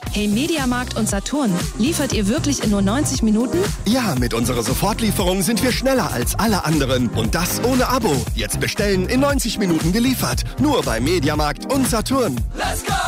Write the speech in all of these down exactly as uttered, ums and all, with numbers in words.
Hey Mediamarkt und Saturn, liefert ihr wirklich in nur neunzig Minuten? Ja, mit unserer Sofortlieferung sind wir schneller als alle anderen. Und das ohne Abo. Jetzt bestellen, in neunzig Minuten geliefert. Nur bei Mediamarkt und Saturn. Let's go!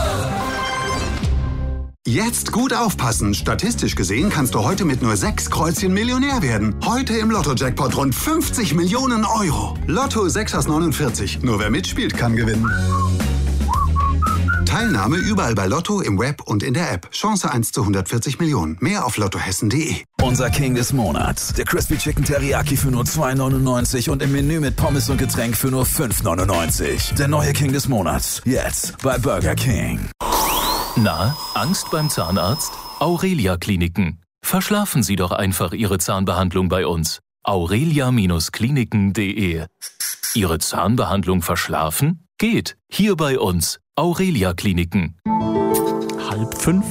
Jetzt gut aufpassen. Statistisch gesehen kannst du heute mit nur sechs Kreuzchen Millionär werden. Heute im Lotto-Jackpot rund fünfzig Millionen Euro. Lotto sechs aus neunundvierzig. Nur wer mitspielt, kann gewinnen. Teilnahme überall bei Lotto, im Web und in der App. Chance eins zu hundertvierzig Millionen. Mehr auf lottohessen punkt de. Unser King des Monats. Der Crispy Chicken Teriyaki für nur zwei neunundneunzig und im Menü mit Pommes und Getränk für nur fünf neunundneunzig. Der neue King des Monats. Jetzt bei Burger King. Na, Angst beim Zahnarzt? Aurelia Kliniken. Verschlafen Sie doch einfach Ihre Zahnbehandlung bei uns. aurelia Kliniken punkt de. Ihre Zahnbehandlung verschlafen? Geht. Hier bei uns. Aurelia Kliniken. Halb fünf.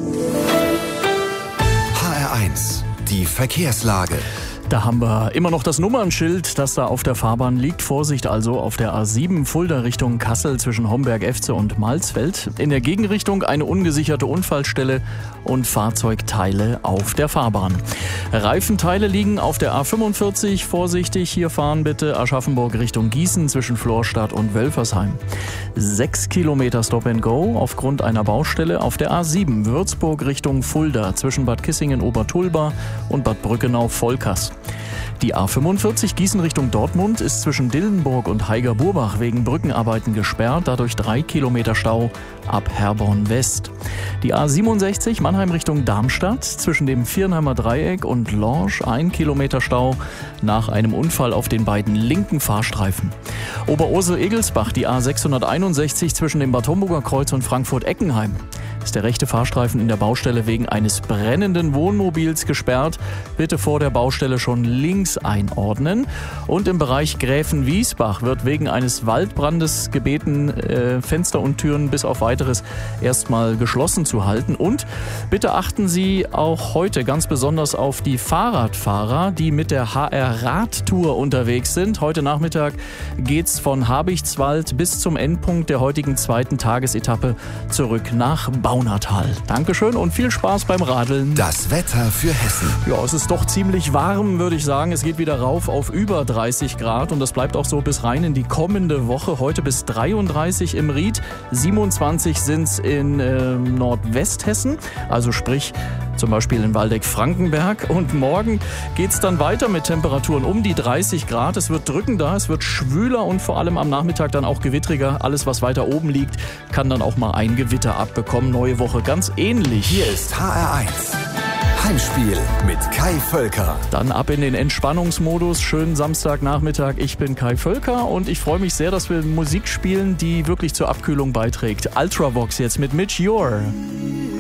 H R eins. Die Verkehrslage. Da haben wir immer noch das Nummernschild, das da auf der Fahrbahn liegt. Vorsicht also auf der A sieben Fulda Richtung Kassel zwischen Homberg-Efze und Malsfeld. In der Gegenrichtung eine ungesicherte Unfallstelle und Fahrzeugteile auf der Fahrbahn. Reifenteile liegen auf der A fünfundvierzig. Vorsichtig, hier fahren bitte Aschaffenburg Richtung Gießen zwischen Florstadt und Wölfersheim. Sechs Kilometer Stop and Go aufgrund einer Baustelle auf der A sieben Würzburg Richtung Fulda zwischen Bad Kissingen-Obertulba und Bad Brückenau-Vollkass. Die A fünfundvierzig Gießen Richtung Dortmund ist zwischen Dillenburg und Heiger-Burbach wegen Brückenarbeiten gesperrt, dadurch drei Kilometer Stau ab Herborn West. Die A siebenundsechzig Mannheim Richtung Darmstadt zwischen dem Viernheimer Dreieck und Lorsch ein Kilometer Stau nach einem Unfall auf den beiden linken Fahrstreifen. Oberursel-Egelsbach die A sechshunderteinundsechzig zwischen dem Bad Homburger Kreuz und Frankfurt-Eckenheim. Ist der rechte Fahrstreifen in der Baustelle wegen eines brennenden Wohnmobils gesperrt. Bitte vor der Baustelle schon links einordnen. Und im Bereich Gräfenwiesbach wird wegen eines Waldbrandes gebeten, äh, Fenster und Türen bis auf weiteres erstmal geschlossen zu halten. Und bitte achten Sie auch heute ganz besonders auf die Fahrradfahrer, die mit der H R-Radtour unterwegs sind. Heute Nachmittag geht's von Habichtswald bis zum Endpunkt der heutigen zweiten Tagesetappe zurück nach Baunatal. Dankeschön und viel Spaß beim Radeln. Das Wetter für Hessen. Ja, es ist doch ziemlich warm, würde ich sagen. Es geht wieder rauf auf über dreißig Grad und das bleibt auch so bis rein in die kommende Woche. Heute bis dreiunddreißig im Ried, siebenundzwanzig sind es in äh, Nordwesthessen, also sprich zum Beispiel in Waldeck-Frankenberg. Und morgen geht es dann weiter mit Temperaturen um die dreißig Grad. Es wird drückender, es wird schwüler und vor allem am Nachmittag dann auch gewittriger. Alles, was weiter oben liegt, kann dann auch mal ein Gewitter abbekommen. Neue Woche ganz ähnlich. Hier ist H R eins. Heimspiel mit Kai Völker. Dann ab in den Entspannungsmodus. Schönen Samstagnachmittag. Ich bin Kai Völker und ich freue mich sehr, dass wir Musik spielen, die wirklich zur Abkühlung beiträgt. Ultravox jetzt mit Mitch Ure.